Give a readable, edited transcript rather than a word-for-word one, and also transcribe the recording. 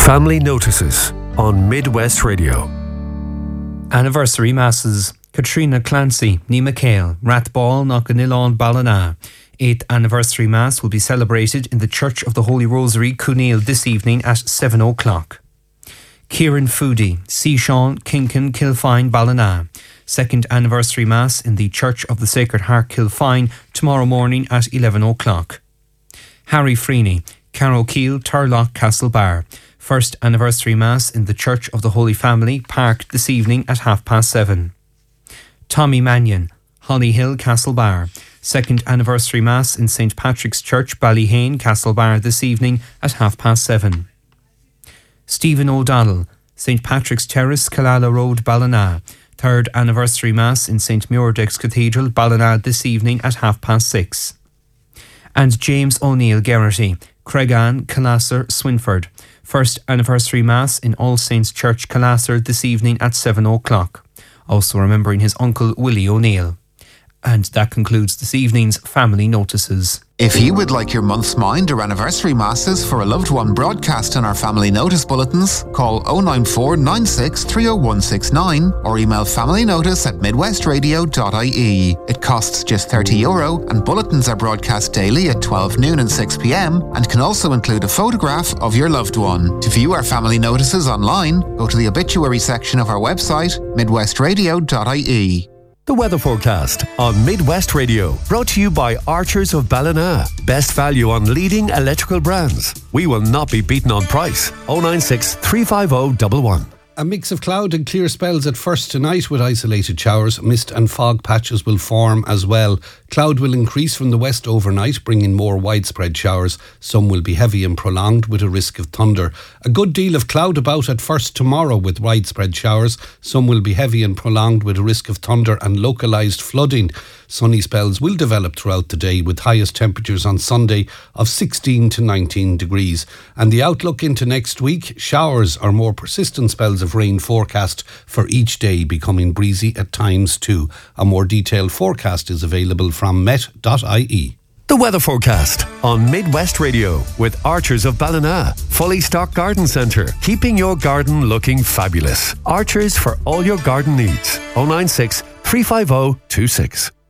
Family Notices on Midwest Radio. Anniversary Masses. Katrina Clancy, Nima Kale, Rathball, Knockanilawn, Ballina. 8th Anniversary Mass will be celebrated in the Church of the Holy Rosary, Cooneal, this evening at 7 o'clock. Kieran Foodie, Seashawn, Kinkin, Kilfine, Ballina. 2nd Anniversary Mass in the Church of the Sacred Heart, Kilfine, tomorrow morning at 11 o'clock. Harry Freeney, Carrowkeel, Turlock, Castlebar. 1st Anniversary Mass in the Church of the Holy Family, Park, this evening at 7:30. Tommy Mannion, Hollyhill, Castlebar. 2nd Anniversary Mass in St. Patrick's Church, Ballyhane, Castlebar, this evening at 7:30. Stephen O'Donnell, St. Patrick's Terrace, Killala Road, Ballina. 3rd Anniversary Mass in St. Muirdex Cathedral, Ballina, this evening at 6:30. And James O'Neill Geraghty, Creggan, Killasser, Swinford. 1st Anniversary Mass in All Saints Church, Killasser, this evening at 7 o'clock. Also remembering his uncle Willie O'Neill. And that concludes this evening's Family Notices. If you would like your month's mind or anniversary masses for a loved one broadcast in our Family Notice bulletins, call 094 96 30169 or email familynotice@midwestradio.ie. It costs just €30 and bulletins are broadcast daily at 12 noon and 6 p.m. and can also include a photograph of your loved one. To view our Family Notices online, go to the obituary section of our website, midwestradio.ie. The weather forecast on Midwest Radio, brought to you by Archers of Ballina. Best value on leading electrical brands. We will not be beaten on price. 096 350 111. A mix of cloud and clear spells at first tonight with isolated showers. Mist and fog patches will form as well. Cloud will increase from the west overnight, bringing more widespread showers. Some will be heavy and prolonged with a risk of thunder. A good deal of cloud about at first tomorrow with widespread showers. Some will be heavy and prolonged with a risk of thunder and localised flooding. Sunny spells will develop throughout the day with highest temperatures on Sunday of 16 to 19 degrees. And the outlook into next week, showers or more persistent spells of rain forecast for each day, becoming breezy at times too. A more detailed forecast is available from met.ie. The weather forecast on Midwest Radio with Archers of Ballina. Fully stocked garden centre, keeping your garden looking fabulous. Archers for all your garden needs. 096 350 26.